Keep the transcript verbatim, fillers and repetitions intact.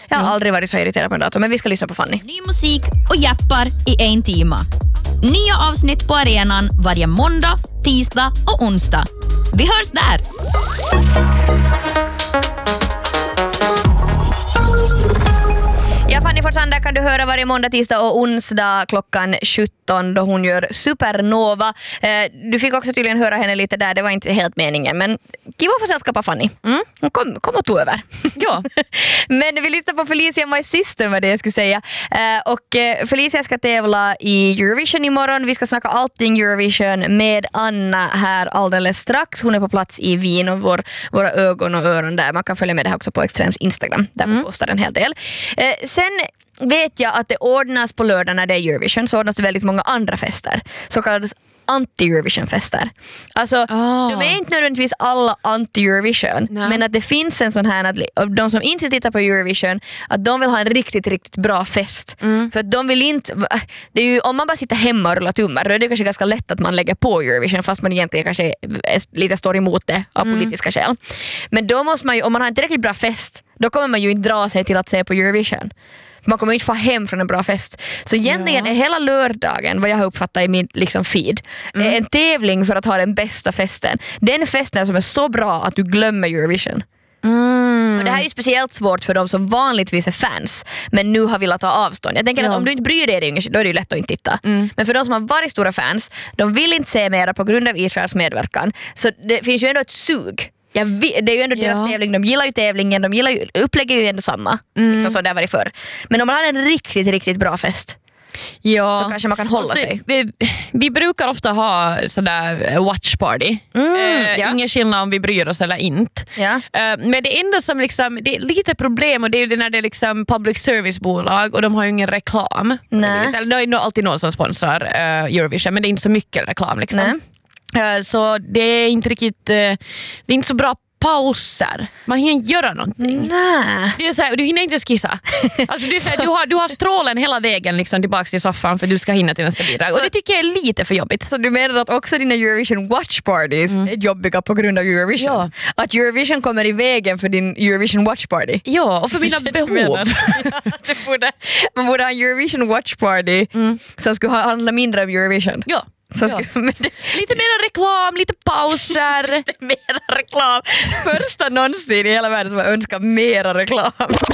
Jag har mm. aldrig varit så irriterad på en dator, men vi ska lyssna på Fanny. Ny musik och jappar i en timme. Nya avsnitt på arenan varje måndag, tisdag och onsdag. Vi hörs där! Ja, Fanny Forsander kan du höra varje måndag, tisdag och onsdag klockan sjutton då hon gör Supernova. Eh, du fick också tydligen höra henne lite där, det var inte helt meningen, men kiva för sällskapa Fanny. Mm. Hon kom, kom och tog över. Ja. Men vi lyssnar på Felicia My Sister med det jag skulle säga. Eh, och eh, Felicia ska tävla i Eurovision imorgon. Vi ska snacka allting Eurovision med Anna här alldeles strax. Hon är på plats i Wien och vår, våra ögon och öron där. Man kan följa med det här också på Extrems Instagram. Där mm. vi postar en hel del. Eh, sen vet jag att det ordnas på lördag när det är Eurovision, så ordnas det väldigt många andra fester. Så kallades anti-Eurovision-fester. Alltså, oh. de är inte nödvändigtvis alla anti-Eurovision, no. men att det finns en sån här, att de som inte tittar på Eurovision, att de vill ha en riktigt, riktigt bra fest. Mm. För att de vill inte, det är ju, om man bara sitter hemma och rullar tummar, då är det kanske ganska lätt att man lägger på Eurovision, fast man egentligen kanske lite står emot det av mm. politiska skäl. Men då måste man ju, om man har en tillräckligt bra fest, då kommer man ju inte dra sig till att se på Eurovision. Man kommer inte få hem från en bra fest. Så egentligen ja. är hela lördagen, vad jag har uppfattat i min liksom, feed, mm. är en tävling för att ha den bästa festen. Den festen som är så bra att du glömmer Eurovision. Mm. Och det här är ju speciellt svårt för de som vanligtvis är fans men nu har velat ta avstånd. Jag tänker ja. att om du inte bryr dig, då är det ju lätt att inte titta. Mm. Men för de som har varit stora fans, de vill inte se mera på grund av Israels medverkan. Så det finns ju ändå ett sug. Ja, det är ju ändå deras ja. tävling. De gillar ju tävlingen, de gillar ju, upplägger ju ändå samma mm. liksom som det har varit förr. Men om man har en riktigt, riktigt bra fest, ja. så kanske man kan hålla så, sig. Vi, vi brukar ofta ha sådär watch party. Mm, uh, ja. Ingen skillnad om vi bryr oss eller inte. Ja. Uh, men det enda som liksom, det är lite problem, och det är ju när det är liksom public service-bolag och de har ju ingen reklam. Nej. Det är nog alltid någon som sponsrar uh, Eurovision, men det är inte så mycket reklam liksom. Nej. Uh, så det är inte riktigt uh, det är inte så bra pauser. Man hinner inte göra någonting. Nej. Det är så här, du hinner inte skissa. Alltså, du, är så här, du, har, du har strålen hela vägen liksom, tillbaka till soffan för att du ska hinna till nästa bidrag. Och det tycker jag är lite för jobbigt. Så du menar att också dina Eurovision watch parties mm. är jobbiga på grund av Eurovision? Ja. Att Eurovision kommer i vägen för din Eurovision watch party? Ja, och för mina behov. det borde, man borde ha en Eurovision watch party mm. som skulle handla mindre om Eurovision. Ja. Så ja. ska, men det, lite mer reklam, lite pauser. Lite mer reklam. Första någonsin i hela världen som jag önskar mera reklam.